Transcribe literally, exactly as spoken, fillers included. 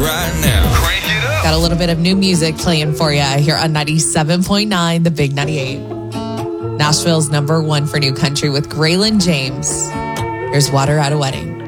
right now. Crank it up. Got a little bit of new music playing for you here on ninety-seven point nine, The Big ninety-eight. Nashville's number one for new country with Graylin James. Here's Water at a Wedding.